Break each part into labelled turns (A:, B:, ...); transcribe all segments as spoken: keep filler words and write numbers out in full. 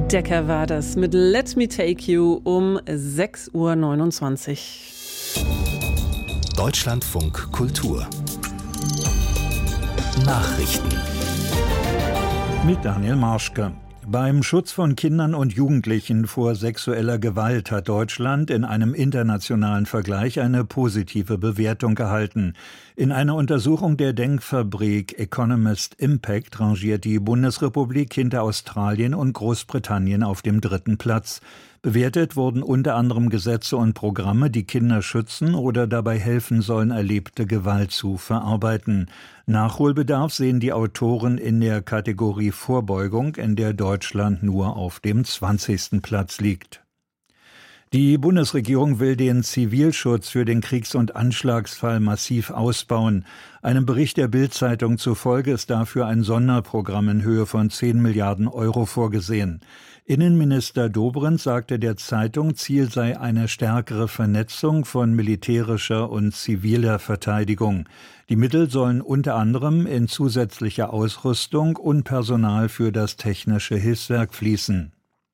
A: Decker war das mit Let Me Take You um sechs Uhr neunundzwanzig.
B: Deutschlandfunk Kultur Nachrichten
C: mit Daniel Marschke. Beim Schutz von Kindern und Jugendlichen vor sexueller Gewalt hat Deutschland in einem internationalen Vergleich eine positive Bewertung erhalten. In einer Untersuchung der Denkfabrik Economist Impact rangiert die Bundesrepublik hinter Australien und Großbritannien auf dem dritten Platz. Bewertet wurden unter anderem Gesetze und Programme, die Kinder schützen oder dabei helfen sollen, erlebte Gewalt zu verarbeiten. Nachholbedarf sehen die Autoren in der Kategorie Vorbeugung, in der Deutschland nur auf dem zwanzigsten Platz liegt. Die Bundesregierung will den Zivilschutz für den Kriegs- und Anschlagsfall massiv ausbauen. Einem Bericht der Bild-Zeitung zufolge ist dafür ein Sonderprogramm in Höhe von zehn Milliarden Euro vorgesehen. Innenminister Dobrindt sagte der Zeitung, Ziel sei eine stärkere Vernetzung von militärischer und ziviler Verteidigung. Die Mittel sollen unter anderem in zusätzliche Ausrüstung und Personal für das technische Hilfswerk fließen.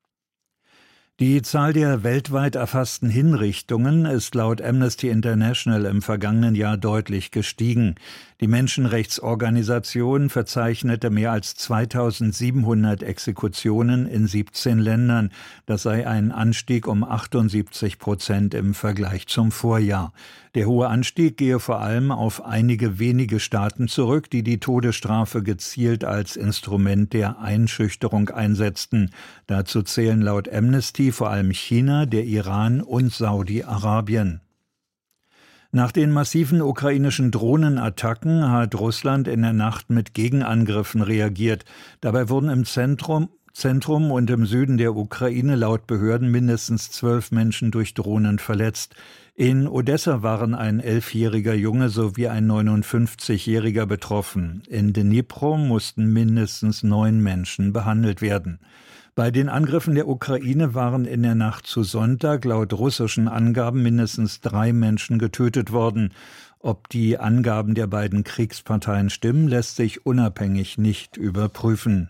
C: Die Zahl der weltweit erfassten Hinrichtungen ist laut Amnesty International im vergangenen Jahr deutlich gestiegen. Die Menschenrechtsorganisation verzeichnete mehr als zweitausendsiebenhundert Exekutionen in siebzehn Ländern. Das sei ein Anstieg um achtundsiebzig Prozent im Vergleich zum Vorjahr. Der hohe Anstieg gehe vor allem auf einige wenige Staaten zurück, die die Todesstrafe gezielt als Instrument der Einschüchterung einsetzten. Dazu zählen laut Amnesty vor allem China, der Iran und Saudi-Arabien. Nach den massiven ukrainischen Drohnenattacken hat Russland in der Nacht mit Gegenangriffen reagiert. Dabei wurden im Zentrum, Zentrum und im Süden der Ukraine laut Behörden mindestens zwölf Menschen durch Drohnen verletzt. In Odessa waren ein elfjähriger Junge sowie ein neunundfünfzigjähriger betroffen. In Dnipro mussten mindestens neun Menschen behandelt werden. Bei den Angriffen der Ukraine waren in der Nacht zu Sonntag laut russischen Angaben mindestens drei Menschen getötet worden. Ob die Angaben der beiden Kriegsparteien stimmen, lässt sich unabhängig nicht überprüfen.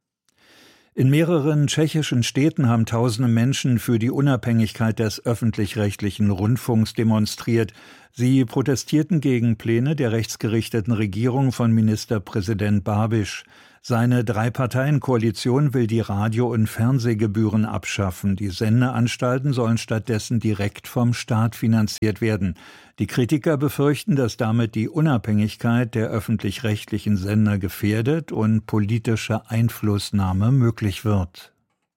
C: In mehreren tschechischen Städten haben tausende Menschen für die Unabhängigkeit des öffentlich-rechtlichen Rundfunks demonstriert. Sie protestierten gegen Pläne der rechtsgerichteten Regierung von Ministerpräsident Babiš. Seine Drei-Parteien-Koalition will die Radio- und Fernsehgebühren abschaffen. Die Sendeanstalten sollen stattdessen direkt vom Staat finanziert werden. Die Kritiker befürchten, dass damit die Unabhängigkeit der öffentlich-rechtlichen Sender gefährdet und politische Einflussnahme möglich wird.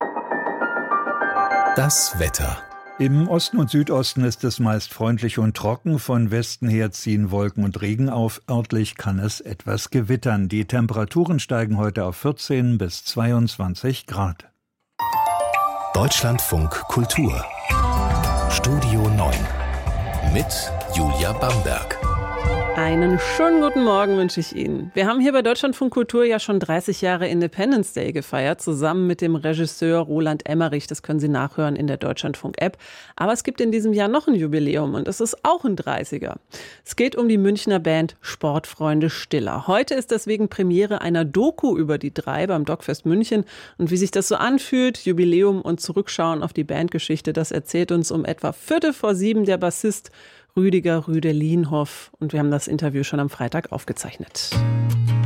B: Das Wetter.
C: Im Osten und Südosten ist es meist freundlich und trocken. Von Westen her ziehen Wolken und Regen auf. Örtlich kann es etwas gewittern. Die Temperaturen steigen heute auf vierzehn bis zweiundzwanzig Grad.
B: Deutschlandfunk Kultur Studio neun mit Julia Bamberg.
A: Einen schönen guten Morgen wünsche ich Ihnen. Wir haben hier bei Deutschlandfunk Kultur ja schon dreißig Jahre Independence Day gefeiert, zusammen mit dem Regisseur Roland Emmerich. Das können Sie nachhören in der Deutschlandfunk-App. Aber es gibt in diesem Jahr noch ein Jubiläum und es ist auch ein dreißiger. Es geht um die Münchner Band Sportfreunde Stiller. Heute ist deswegen Premiere einer Doku über die drei beim Dogfest München. Und wie sich das so anfühlt, Jubiläum und Zurückschauen auf die Bandgeschichte, das erzählt uns um etwa Viertel vor sieben der Bassist Rüdiger Rüde-Lienhoff. Und wir haben das Interview schon am Freitag aufgezeichnet.